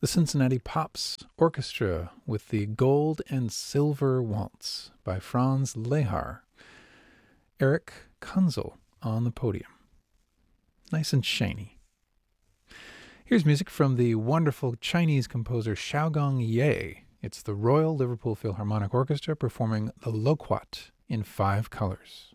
The Cincinnati Pops Orchestra with the Gold and Silver Waltz by Franz Lehar. Eric Kunzel on the podium. Nice and shiny. Here's music from the wonderful Chinese composer Xiaogong Ye. It's the Royal Liverpool Philharmonic Orchestra performing the Loquat in 5 colors.